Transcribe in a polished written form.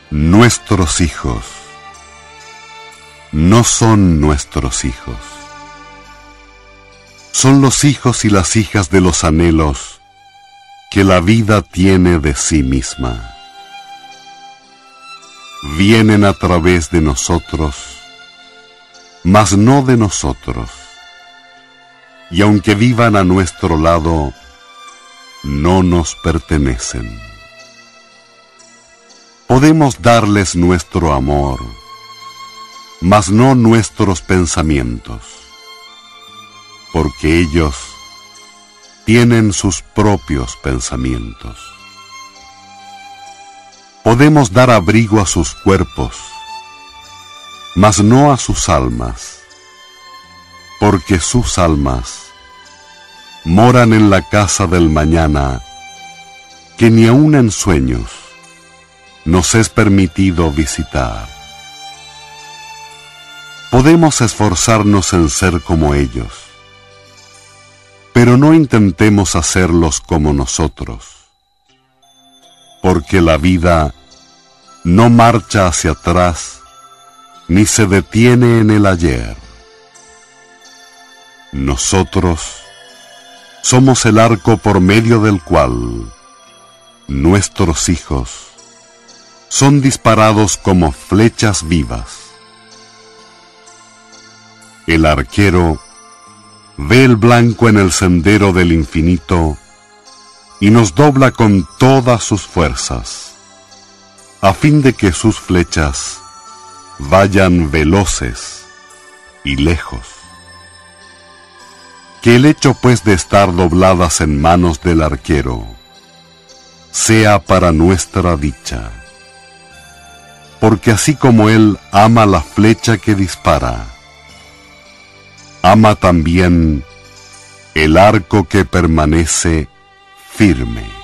Nuestros hijos no son nuestros hijos. Son los hijos y las hijas de los anhelos que la vida tiene de sí misma. Vienen a través de nosotros, mas no de nosotros. Y aunque vivan a nuestro lado, no nos pertenecen. Podemos darles nuestro amor, mas no nuestros pensamientos, porque ellos tienen sus propios pensamientos. Podemos dar abrigo a sus cuerpos, mas no a sus almas, porque sus almas moran en la casa del mañana, que ni aun en sueños nos es permitido visitar. Podemos esforzarnos en ser como ellos, pero no intentemos hacerlos como nosotros, porque la vida no marcha hacia atrás ni se detiene en el ayer. Nosotros somos el arco por medio del cual nuestros hijos son disparados como flechas vivas. El arquero ve el blanco en el sendero del infinito y nos dobla con todas sus fuerzas, a fin de que sus flechas vayan veloces y lejos. Que el hecho pues de estar dobladas en manos del arquero sea para nuestra dicha, porque así como él ama la flecha que dispara, ama también el arco que permanece firme.